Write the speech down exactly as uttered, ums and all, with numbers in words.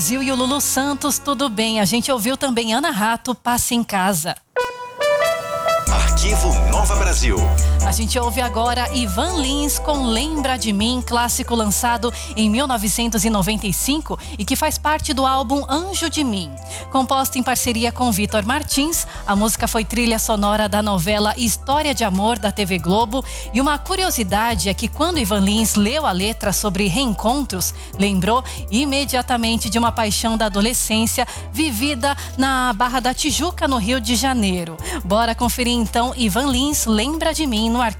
Brasil e o Lulu Santos, tudo bem? A gente ouviu também Ana Rato, Passe em Casa. Arquivo Nova Brasil. A gente ouve agora Ivan Lins com Lembra de Mim, clássico lançado em mil novecentos e noventa e cinco e que faz parte do álbum Anjo de Mim. Composta em parceria com Vitor Martins, a música foi trilha sonora da novela História de Amor da T V Globo. E uma curiosidade é que quando Ivan Lins leu a letra sobre reencontros, lembrou imediatamente de uma paixão da adolescência vivida na Barra da Tijuca, no Rio de Janeiro. Bora conferir então Ivan Lins, Lembra de Mim, no Arquivo